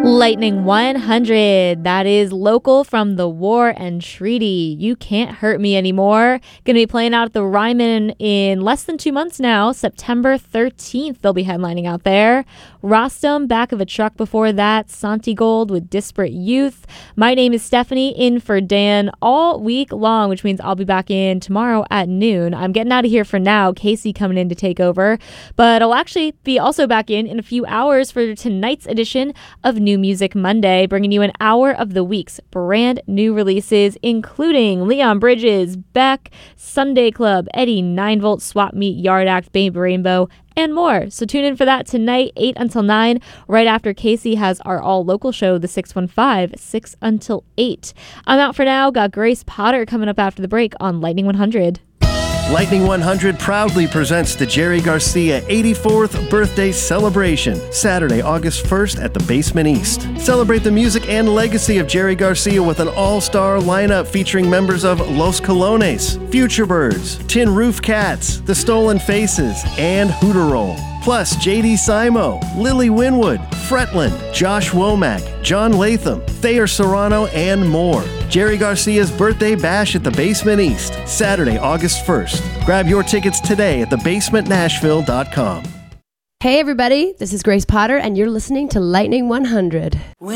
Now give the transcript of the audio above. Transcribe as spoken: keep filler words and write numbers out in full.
Lightning one hundred, that is local from The War and Treaty. You Can't Hurt Me Anymore. Going to be playing out at the Ryman in less than two months now. September thirteenth, they'll be headlining out there. Rostam, Back of a Truck before that. Santi Gold with Disparate Youth. My Name is Stephanie, in for Dan all week long, which means I'll be back in tomorrow at noon. I'm getting out of here for now. Casey coming in to take over. But I'll actually be also back in in a few hours for tonight's edition of New Music Monday, bringing you an hour of the week's brand new releases, including Leon Bridges, Beck, Sunday Club, Eddie, nine volt, Swap Meet, Yard Act, Babe Rainbow, and more. So tune in for that tonight, eight until nine, right after Casey has our all-local show, The six one five, six until eight. I'm out for now. Got Grace Potter coming up after the break on Lightning one hundred. Lightning one hundred proudly presents the Jerry Garcia eighty-fourth birthday celebration, Saturday, August first at the Basement East. Celebrate the music and legacy of Jerry Garcia with an all-star lineup featuring members of Los Colones, Future Birds, Tin Roof Cats, The Stolen Faces, and Hooterole. Plus J D Simo, Lily Winwood, Fretland, Josh Womack, John Latham, Thayer Serrano, and more. Jerry Garcia's Birthday Bash at the Basement East, Saturday, August first. Grab your tickets today at the basement nashville dot com. Hey everybody, this is Grace Potter and you're listening to Lightning one hundred.